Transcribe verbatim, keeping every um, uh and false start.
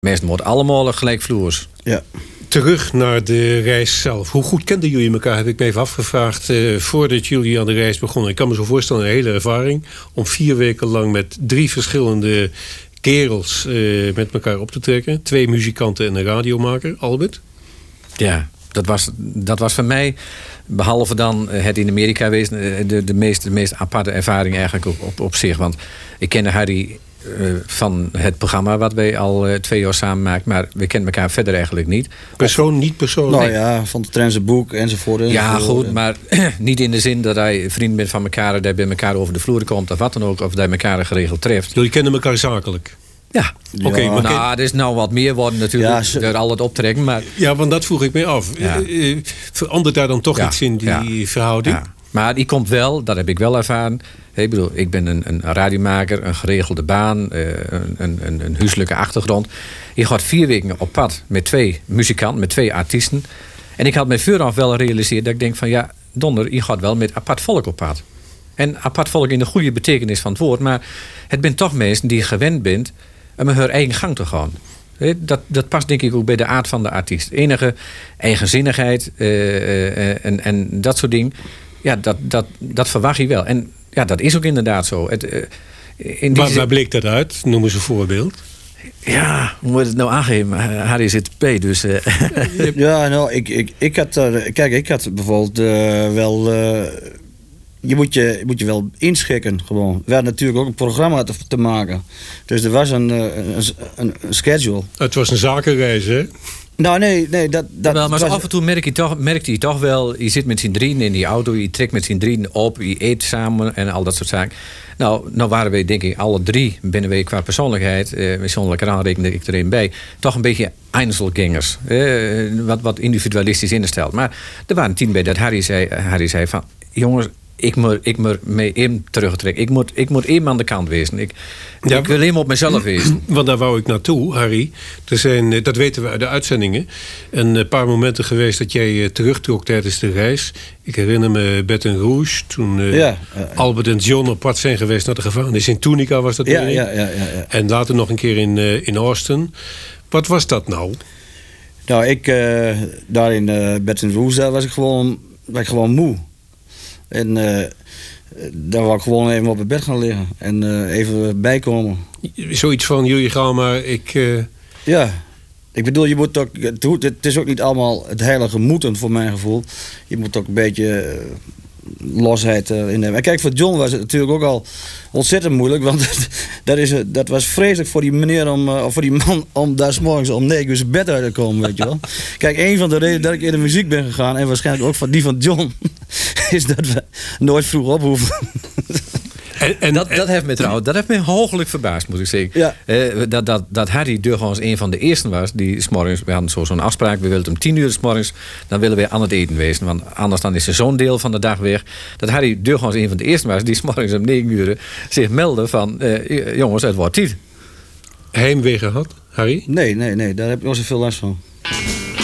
Meestal wordt allemaal gelijkvloers. Ja. Terug naar de reis zelf. Hoe goed kenden jullie elkaar, heb ik me even afgevraagd. Uh, voordat jullie aan de reis begonnen. Ik kan me zo voorstellen, een hele ervaring. Om vier weken lang met drie verschillende kerels uh, met elkaar op te trekken. Twee muzikanten en een radiomaker. Albert? Ja, dat was, dat was voor mij, behalve dan het in Amerika wezen, de, de, meest, de meest aparte ervaring eigenlijk op, op, op zich. Want ik kende Harry uh, van het programma wat wij al uh, twee jaar samen maken. Maar we kennen elkaar verder eigenlijk niet. Persoon, niet persoonlijk? Nou ja, van het Trentse boek enzovoort. enzovoort. Ja, goed, maar niet in de zin dat hij vriend bent van elkaar, dat hij bij elkaar over de vloer komt of wat dan ook, of dat hij elkaar geregeld treft. Jullie kennen elkaar zakelijk? Ja. Oké, okay, ja. maar nou, er is nou wat meer worden natuurlijk ja, zo... door al het optrekken, maar ja, want dat vroeg ik me af. Ja. Uh, verandert daar dan toch ja. iets in die ja. verhouding? Ja. Maar die komt wel, dat heb ik wel ervaren. Ik bedoel, ik ben een, een radiomaker, een geregelde baan, uh, een, een, een huiselijke achtergrond. Ik had vier weken op pad met twee muzikanten, met twee artiesten. En ik had me vooraf wel gerealiseerd dat ik denk van ja, donder, je gaat wel met apart volk op pad. En apart volk in de goede betekenis van het woord. Maar het bent toch mensen die gewend bent om hun eigen gang te gaan. Dat, dat past denk ik ook bij de aard van de artiest. Enige eigenzinnigheid uh, uh, en, en dat soort dingen. Ja, dat, dat, dat verwacht je wel. En ja, dat is ook inderdaad zo. Het, uh, in waar, waar bleek dat uit? Noem eens een voorbeeld. Ja, hoe moet het nou aangeven? Harry zit P, dus... Uh. ja, nou, ik, ik, ik had... Uh, kijk, ik had bijvoorbeeld uh, wel... Uh, je, moet je, je moet je wel inschikken, gewoon. We hadden natuurlijk ook een programma te, te maken. Dus er was een, een, een, een schedule. Het was een zakenreis, hè? Nou, nee, nee, dat... dat wel, maar was... af en toe merk je, toch, merkte je toch wel... je zit met z'n drieën in die auto, je trekt met z'n drieën op... je eet samen en al dat soort zaken. Nou, nou waren wij denk ik alle drie binnen wij qua persoonlijkheid... Eh, persoonlijke aanrekende ik er een bij... toch een beetje Einzelgängers. Eh, wat, wat individualistisch ingesteld. Maar er waren tien bij dat Harry zei, Harry zei van... jongens, ik moet, ik moet mee in terugtrekken. Ik moet, ik moet één aan de kant wezen. Ik, ja, ik wil helemaal op mezelf wezen. Want daar wou ik naartoe, Harry. Er zijn, dat weten we uit de uitzendingen, een paar momenten geweest dat jij terugtrok tijdens de reis. Ik herinner me Baton Rouge, toen uh, ja, uh, Albert en John op pad zijn geweest naar de gevangenis. In Tunica was dat ja, weer. Ja, ja, ja, ja. En later nog een keer in, uh, in Austin. Wat was dat nou? Nou, ik, uh, daar in uh, Baton Rouge was ik gewoon, was ik gewoon moe. En uh, daar wou ik gewoon even op het bed gaan liggen. En uh, even bijkomen. Zoiets van, jullie gaan maar, ik... Uh... Ja, ik bedoel, je moet ook... Het is ook niet allemaal het heilige moeten, voor mijn gevoel. Je moet ook een beetje uh, losheid uh, in hebben. En kijk, voor John was het natuurlijk ook al ontzettend moeilijk. Want dat, is, dat was vreselijk voor die meneer, om, uh, of voor die man... om daar 's morgens om negen uur zijn bed uit te komen, weet je wel. Kijk, een van de redenen dat ik in de muziek ben gegaan... en waarschijnlijk ook van die van John... is dat we nooit vroeg op hoeven. En, en dat, dat heeft me trouwens, dat heeft me hooglijk verbaasd, moet ik zeggen. Ja. Uh, dat, dat, dat Harry Durgans een van de eersten was die 's morgens, we hadden zo, zo'n afspraak, we willen om tien uur 's morgens, dan willen we aan het eten wezen. Want anders dan is er zo'n deel van de dag weg. Dat Harry Durgans een van de eersten was die 's morgens om negen uur zich meldde van, uh, jongens, het wordt tijd. Heimwee gehad, Harry? Nee, nee, nee, daar heb ik nog zoveel last van.